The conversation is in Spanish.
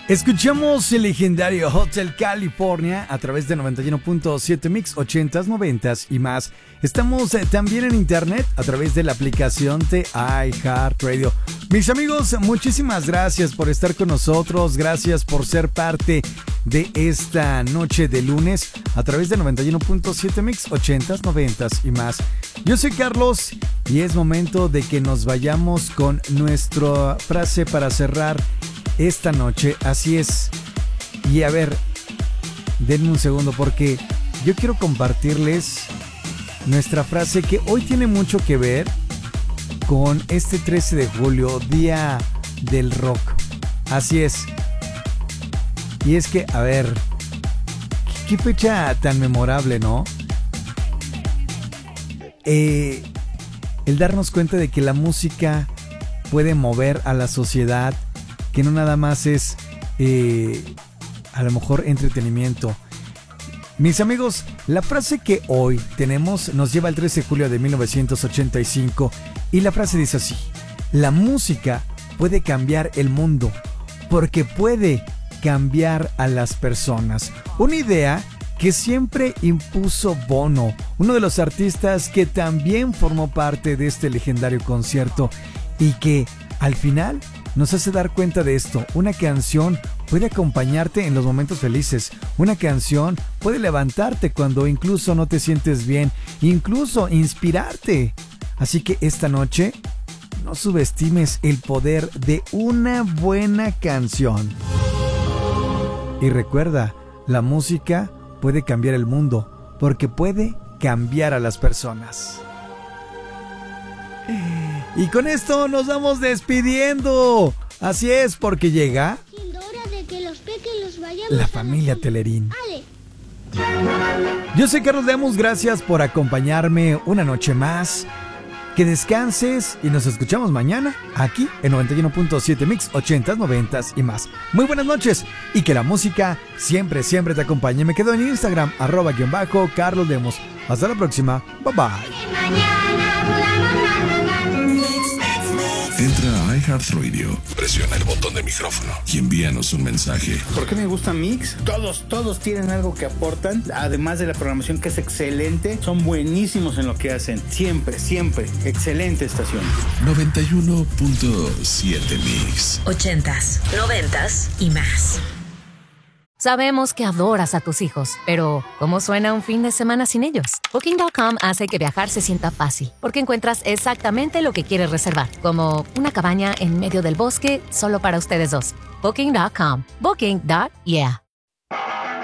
Escuchamos el legendario Hotel California a través de 91.7 Mix 80s, 90s y más. Estamos también en internet a través de la aplicación de iHeartRadio. Mis amigos, muchísimas gracias por estar con nosotros. Gracias por ser parte de esta noche de lunes a través de 91.7 Mix 80s, 90s y más. Yo soy Carlos y es momento de que nos vayamos con nuestra frase para cerrar esta noche. Así es. Y a ver, denme un segundo porque yo quiero compartirles nuestra frase que hoy tiene mucho que ver con este 13 de julio, Día del Rock. Así es. Y es que, a ver, qué fecha tan memorable, ¿no? El darnos cuenta de que la música puede mover a la sociedad, que no nada más es a lo mejor entretenimiento. Mis amigos, la frase que hoy tenemos nos lleva al 13 de julio de 1985 y la frase dice así: la música puede cambiar el mundo porque puede cambiar a las personas. Una idea que siempre impuso Bono, uno de los artistas que también formó parte de este legendario concierto y que al final nos hace dar cuenta de esto. Una canción puede acompañarte en los momentos felices. Una canción puede levantarte cuando incluso no te sientes bien, incluso inspirarte. Así que esta noche no subestimes el poder de una buena canción. Y recuerda, la música puede cambiar el mundo porque puede cambiar a las personas. Y con esto nos vamos despidiendo. Así es, porque llega la familia Telerín. Yo soy Carlos Lemus, gracias por acompañarme una noche más. Que descanses y nos escuchamos mañana aquí en 91.7 Mix 80s, 90s y más. Muy buenas noches y que la música siempre, siempre te acompañe. Me quedo en Instagram, @Carlos Lemus. Hasta la próxima, bye bye. Entra a iHeartRadio, presiona el botón de micrófono y envíanos un mensaje. ¿Por qué me gusta Mix? Todos tienen algo que aportan, además de la programación que es excelente. Son buenísimos en lo que hacen, siempre, excelente estación. 91.7 Mix 80s, 90s y más. Sabemos que adoras a tus hijos, pero ¿cómo suena un fin de semana sin ellos? Booking.com hace que viajar se sienta fácil, porque encuentras exactamente lo que quieres reservar, como una cabaña en medio del bosque solo para ustedes dos. Booking.com. Booking.yeah.